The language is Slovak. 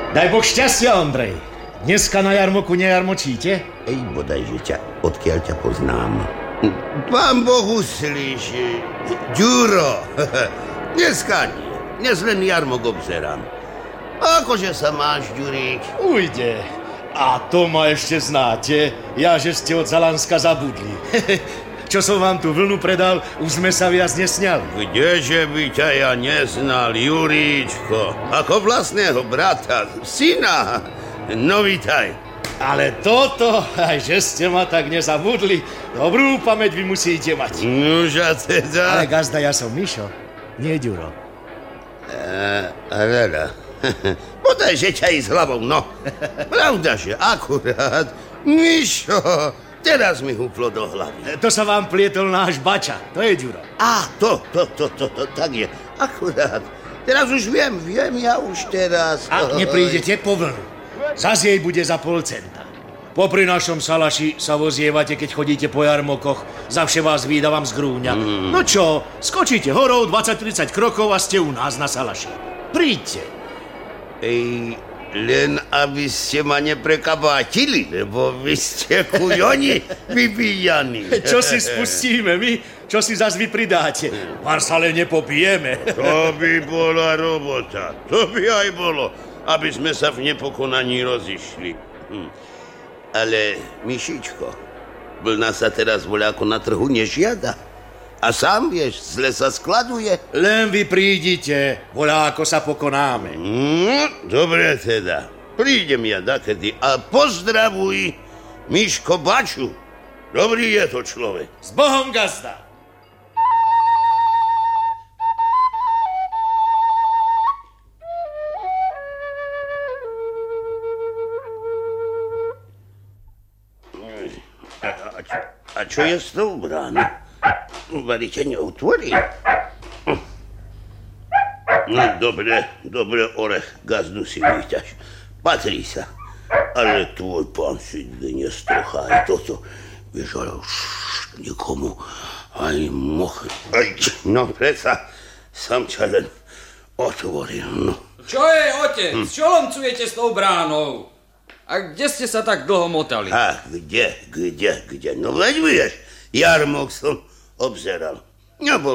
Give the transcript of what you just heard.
Daj Boh šťastia, Ondrej. Dneska na jarmoku nejarmočíte? Ej, bodajže ťa, odkiaľ ťa poznám. Pán Boh uslíši. Ďuro, dneska nie. Dnes len jarmok obzerám. Akože sa máš, Ďurík? Ujde. A to ma ešte znáte. Ja, že ste od Zalanska zabudli. Čo som vám tú vlnu predal, už sme sa viac nesňali. Kdeže by ťa ja neznal, Juríčko? Ako vlastného brata, syna. No vítaj. Ale toto, aj že ste ma tak nezabudli, dobrú pamäť vy musíte mať. Nože teda... Ale gazda, ja som Mišo, nie Ďuro. Rada. Podaj, že ťa ísť hlavou, no. Pravda, že akurát. Mišo, teraz mi húplo do hlavy. To sa vám plietol náš bača, to je Ďuro. To, tak je. Akurát. Teraz už viem ja už teraz. Ak neprídete po vlnu, zas jej bude za 0,5 centa. Popri našom salaši sa vozievate, keď chodíte po jarmokoch. Zavše vás vídavam z Grúňa. No čo, skočíte horou 20-30 krokov a ste u nás na salaši. Príďte. Ej, len aby ste ma neprekabátili, lebo vy ste kujoni vybíjani. Čo si spustíme my? Čo si zas vy pridáte? Var sa len nepopijeme. To by bola robota. To by aj bolo, aby sme sa v nepokonaní rozišli. Ale, Mišičko, vlna sa teraz voľako na trhu nežiada. A sám vieš, zle sa skladuje. Len vy prídite, voľako sa pokonáme. Dobre teda, prídem ja dakedy a pozdravuj Miško Baču. Dobrý je to človek. S Bohom, gazda. A čo je s tou bránou? Varite neotvorí. No, dobre, orech, gazdu si vyťaž. Patrí sa. Ale tvoj pán si nestrochá aj toto. Vieš, ale už nikomu aj moh... No, predsa, som ťa len otvoril, no. Čo je, otec? Čo loncujete s tou bránou? A kde ste sa tak dlho motali? Kde? No veď vieš, jarmok som obzeral. Nebol